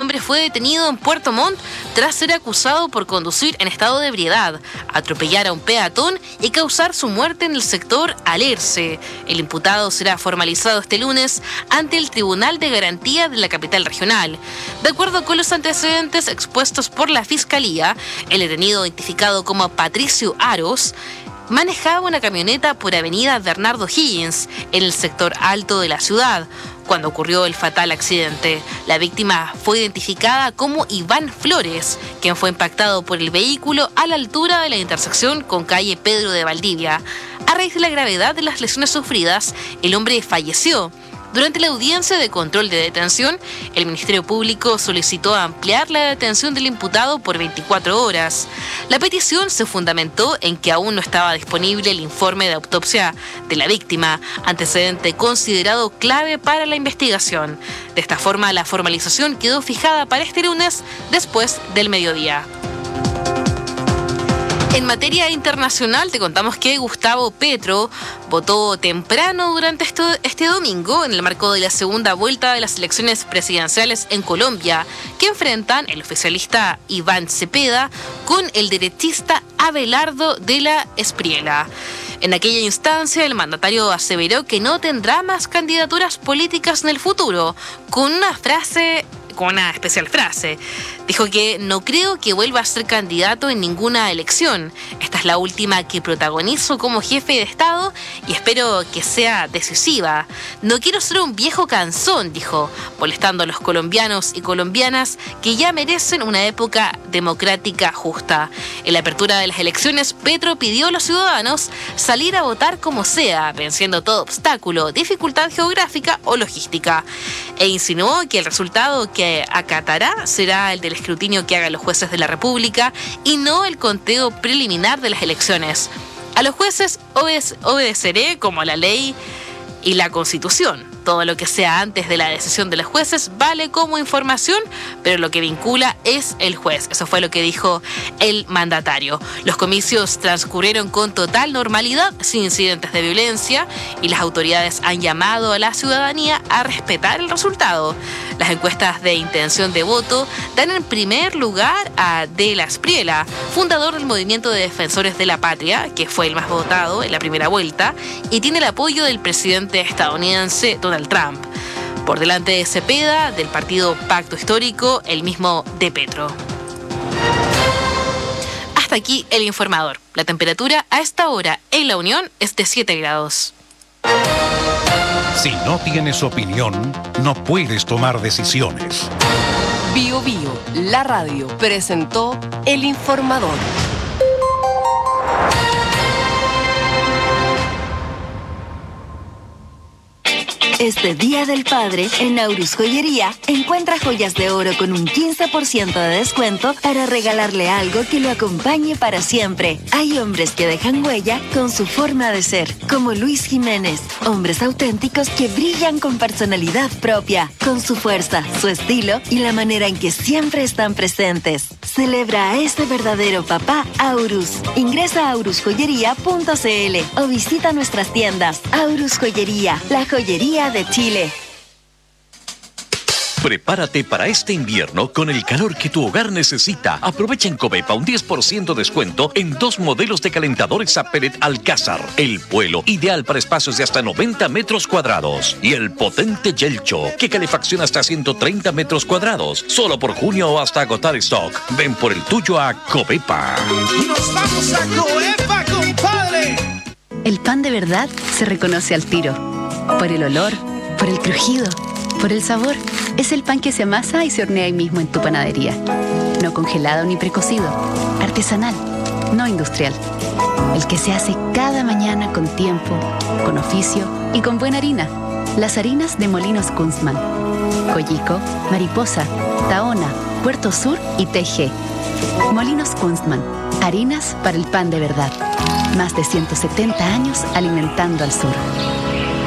hombre fue detenido en Puerto Montt tras ser acusado por conducir en estado de ebriedad, atropellar a un peatón y causar su muerte en el sector Alerce. El imputado será formalizado este lunes ante el Tribunal de Garantía de la capital regional. De acuerdo con los antecedentes expuestos por la Fiscalía, el detenido, identificado como Patricio Aros, manejaba una camioneta por avenida Bernardo Higgins, en el sector alto de la ciudad, cuando ocurrió el fatal accidente. La víctima fue identificada como Iván Flores, quien fue impactado por el vehículo a la altura de la intersección con calle Pedro de Valdivia. A raíz de la gravedad de las lesiones sufridas, el hombre falleció. Durante la audiencia de control de detención, el Ministerio Público solicitó ampliar la detención del imputado por 24 horas. La petición se fundamentó en que aún no estaba disponible el informe de autopsia de la víctima, antecedente considerado clave para la investigación. De esta forma, la formalización quedó fijada para este lunes después del mediodía. En materia internacional, te contamos que Gustavo Petro votó temprano durante este domingo en el marco de la segunda vuelta de las elecciones presidenciales en Colombia, que enfrentan el oficialista Iván Cepeda con el derechista Abelardo de la Espriella. En aquella instancia, el mandatario aseveró que no tendrá más candidaturas políticas en el futuro, con una especial frase. Dijo que no creo que vuelva a ser candidato en ninguna elección. Esta es la última que protagonizo como jefe de Estado y espero que sea decisiva. No quiero ser un viejo cansón, dijo, molestando a los colombianos y colombianas que ya merecen una época democrática justa. En la apertura de las elecciones, Petro pidió a los ciudadanos salir a votar como sea, venciendo todo obstáculo, dificultad geográfica o logística, e insinuó que el resultado que acatará será el del escrutinio que hagan los jueces de la República y no el conteo preliminar de las elecciones. A los jueces obedeceré como a la ley y la Constitución. Todo lo que sea antes de la decisión de los jueces vale como información, pero lo que vincula es el juez. Eso fue lo que dijo el mandatario. Los comicios transcurrieron con total normalidad, sin incidentes de violencia, y las autoridades han llamado a la ciudadanía a respetar el resultado. Las encuestas de intención de voto dan en primer lugar a De la Espriella, fundador del Movimiento de Defensores de la Patria, que fue el más votado en la primera vuelta, y tiene el apoyo del presidente estadounidense Donald Trump. Por delante de Cepeda, del partido Pacto Histórico, el mismo de Petro. Hasta aquí el informador. La temperatura a esta hora en La Unión es de 7 grados. Si no tienes opinión, no puedes tomar decisiones. Bio Bio, la radio, presentó el informador. Este Día del Padre, en Aurus Joyería, encuentra joyas de oro con un 15% de descuento para regalarle algo que lo acompañe para siempre. Hay hombres que dejan huella con su forma de ser, como Luis Jiménez. Hombres auténticos que brillan con personalidad propia, con su fuerza, su estilo y la manera en que siempre están presentes. Celebra a este verdadero papá Aurus. Ingresa a aurusjoyería.cl o visita nuestras tiendas. Aurus Joyería, la joyería de Chile. Prepárate para este invierno con el calor que tu hogar necesita. Aprovecha en Covepa un 10% descuento en 2 modelos de calentadores a pellet Alcázar. El vuelo ideal para espacios de hasta 90 metros cuadrados. Y el potente Yelcho, que calefacciona hasta 130 metros cuadrados. Solo por junio o hasta agotar stock. Ven por el tuyo a Covepa. ¡Nos vamos a Covepa, compadre! El pan de verdad se reconoce al tiro. Por el olor, por el crujido, por el sabor. Es el pan que se amasa y se hornea ahí mismo en tu panadería. No congelado ni precocido. Artesanal, no industrial. El que se hace cada mañana con tiempo, con oficio y con buena harina. Las harinas de Molinos Kunstmann. Coyico, Mariposa, Tahona, Puerto Sur y TG. Molinos Kunstmann. Harinas para el pan de verdad. Más de 170 años alimentando al sur.